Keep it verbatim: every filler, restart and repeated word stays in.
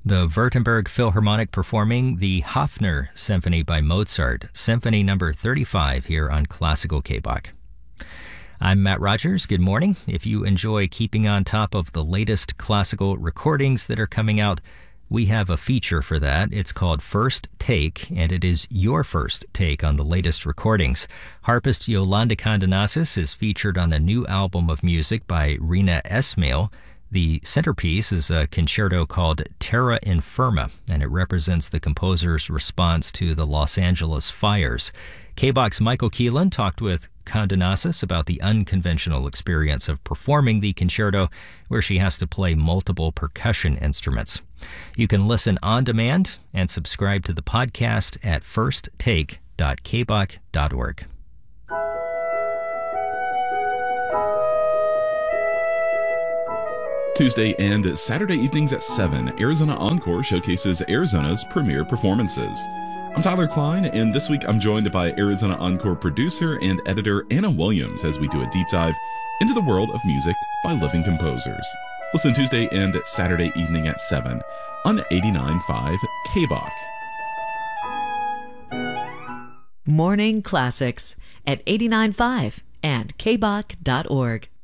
The Württemberg Philharmonic performing the Hafner Symphony by Mozart, Symphony number thirty-five here on Classical K-Bach. I'm Matt Rogers. Good morning. If you enjoy keeping on top of the latest classical recordings that are coming out, we have a feature for that. It's called First Take, and it is your first take on the latest recordings. Harpist Yolanda Condonasis is featured on a new album of music by Rina Esmail. The centerpiece is a concerto called Terra Infirma, and it represents the composer's response to the Los Angeles fires. K-Bach's Michael Keelan talked with Condonasis about the unconventional experience of performing the concerto, where she has to play multiple percussion instruments. You can listen on demand and subscribe to the podcast at first take dot k bach dot org. Tuesday and Saturday evenings at seven, Arizona Encore showcases Arizona's premier performances. I'm Tyler Klein, and this week I'm joined by Arizona Encore producer and editor Anna Williams as we do a deep dive into the world of music by living composers. Listen Tuesday and Saturday evening at seven on eighty-nine point five K-Bach. Morning Classics at eighty-nine point five and k bach dot org.